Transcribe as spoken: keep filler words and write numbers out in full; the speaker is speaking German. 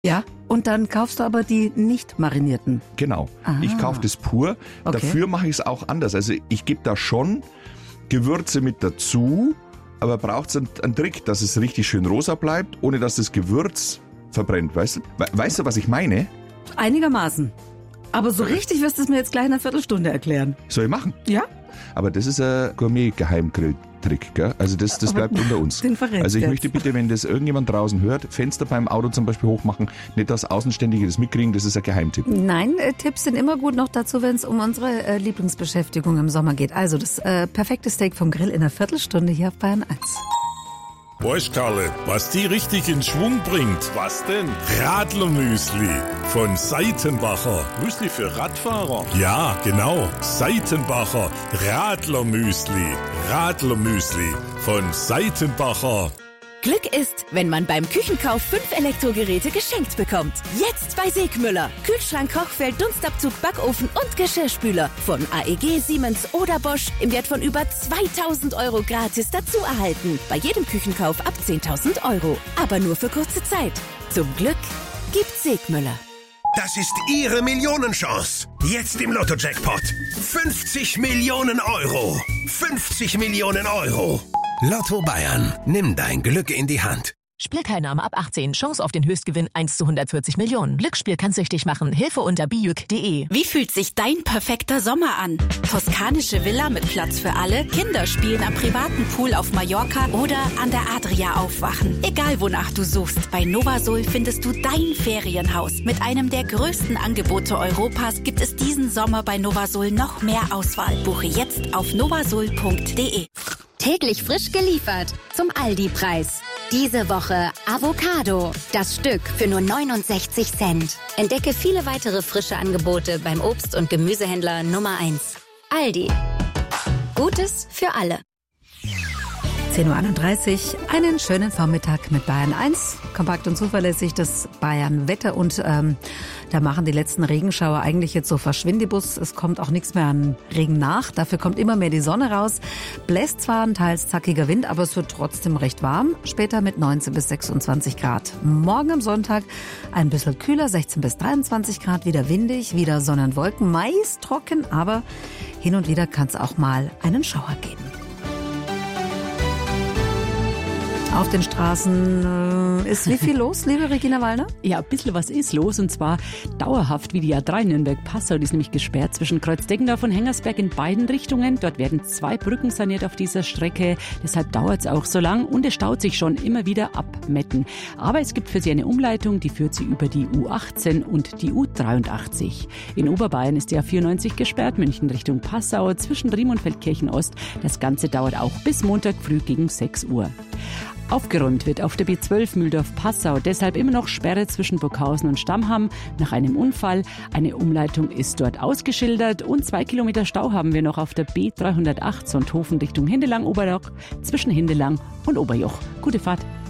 Ja, und dann kaufst du aber die nicht marinierten. Genau, Aha. ich kaufe das pur. Okay. Dafür mache ich es auch anders. Also ich gebe da schon Gewürze mit dazu, aber braucht es einen, einen Trick, dass es richtig schön rosa bleibt, ohne dass das Gewürz verbrennt. Weißt du, We- weißt du was ich meine? Einigermaßen. Aber so richtig wirst du es mir jetzt gleich in einer Viertelstunde erklären. Soll ich machen? Ja? Aber das ist ein Gourmet-Geheimgrill-Trick, gell? Also das, das Aber bleibt unter uns. den verrätst Also ich jetzt. möchte bitte, wenn das irgendjemand draußen hört, Fenster beim Auto zum Beispiel hochmachen, nicht dass Außenständige das mitkriegen, das ist ein Geheimtipp. Nein, äh, Tipps sind immer gut noch dazu, wenn es um unsere äh, Lieblingsbeschäftigung im Sommer geht. Also das äh, perfekte Steak vom Grill in einer Viertelstunde hier auf Bayern eins. Weißt, Karle, was die richtig in Schwung bringt? Was denn? Radlermüsli von Seitenbacher. Müsli für Radfahrer? Ja, genau. Seitenbacher Radlermüsli. Radlermüsli von Seitenbacher. Glück ist, wenn man beim Küchenkauf fünf Elektrogeräte geschenkt bekommt. Jetzt bei Segmüller. Kühlschrank, Kochfeld, Dunstabzug, Backofen und Geschirrspüler. Von A E G, Siemens oder Bosch im Wert von über zweitausend Euro gratis dazu erhalten. Bei jedem Küchenkauf ab zehntausend Euro. Aber nur für kurze Zeit. Zum Glück gibt's Segmüller. Das ist Ihre Millionenchance. Jetzt im Lotto-Jackpot. fünfzig Millionen Euro. fünfzig Millionen Euro. Lotto Bayern. Nimm dein Glück in die Hand. Spielteilnahme ab achtzehn. Chance auf den Höchstgewinn eins zu hundertvierzig Millionen. Glücksspiel kann süchtig machen. Hilfe unter bijuk punkt de. Wie fühlt sich dein perfekter Sommer an? Toskanische Villa mit Platz für alle? Kinder spielen am privaten Pool auf Mallorca oder an der Adria aufwachen? Egal wonach du suchst, bei Novasol findest du dein Ferienhaus. Mit einem der größten Angebote Europas gibt es diesen Sommer bei Novasol noch mehr Auswahl. Buche jetzt auf novasol punkt de. Täglich frisch geliefert zum Aldi-Preis. Diese Woche Avocado. Das Stück für nur neunundsechzig Cent. Entdecke viele weitere frische Angebote beim Obst- und Gemüsehändler Nummer eins. Aldi. Gutes für alle. zehn Uhr einunddreißig, einen schönen Vormittag mit Bayern eins. Kompakt und zuverlässig das Bayern-Wetter und ähm, da machen die letzten Regenschauer eigentlich jetzt so Verschwindibus. Es kommt auch nichts mehr an Regen nach. Dafür kommt immer mehr die Sonne raus. Bläst zwar ein teils zackiger Wind, aber es wird trotzdem recht warm. Später mit neunzehn bis sechsundzwanzig Grad. Morgen am Sonntag ein bisschen kühler, sechzehn bis dreiundzwanzig Grad. Wieder windig, wieder Sonne und Wolken. Meist trocken, aber hin und wieder kann es auch mal einen Schauer geben. Auf den Straßen äh, ist wie viel los, liebe Regina Wallner? Ja, ein bisschen was ist los und zwar dauerhaft wie die A drei Nürnberg-Passau. Die ist nämlich gesperrt zwischen Kreuzdeckendorf und Hengersberg in beiden Richtungen. Dort werden zwei Brücken saniert auf dieser Strecke. Deshalb dauert es auch so lang und es staut sich schon immer wieder ab Metten. Aber es gibt für sie eine Umleitung, die führt sie über die U achtzehn und die U dreiundachtzig. In Oberbayern ist die A vierundneunzig gesperrt, München Richtung Passau, zwischen Riem und Feldkirchen Ost. Das Ganze dauert auch bis Montag früh gegen sechs Uhr. Aufgeräumt wird auf der B zwölf Mühldorf-Passau, deshalb immer noch Sperre zwischen Burghausen und Stammham nach einem Unfall. Eine Umleitung ist dort ausgeschildert und zwei Kilometer Stau haben wir noch auf der B dreihundertacht Sonthofen Richtung Hindelang-Oberjoch zwischen Hindelang und Oberjoch. Gute Fahrt.